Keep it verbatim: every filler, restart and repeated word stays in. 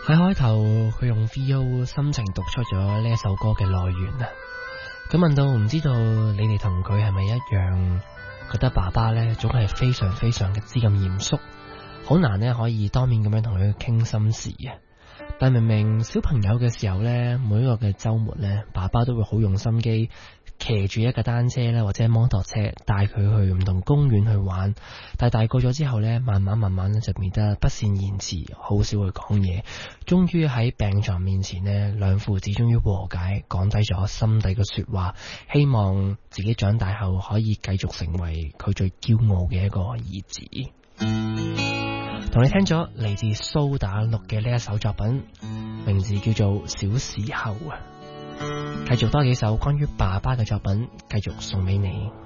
喺開頭佢用 V O 心情讀出咗呢一首歌嘅來源啊。佢問到唔知道你哋同佢係咪一樣，覺得爸爸呢總係非常非常嘅之咁嚴肅，好難呢可以當面咁樣同佢傾心事啊。但明明小朋友嘅時候呢，每一個嘅周末呢，爸爸都會好用心機騎住一架單車咧，或者摩托車帶佢去唔同公園去玩。但係大個咗之後呢，慢慢慢慢咧就變得不善言辭，好少去講嘢。終於喺病床面前呢，兩父子終於和解，講低咗心底嘅說話，希望自己長大後可以繼續成為佢最驕傲嘅一個兒子。同你聽咗嚟自蘇打綠嘅呢一首作品，名字叫做小時候啊。繼續多幾首關於爸爸嘅作品，繼續送俾你。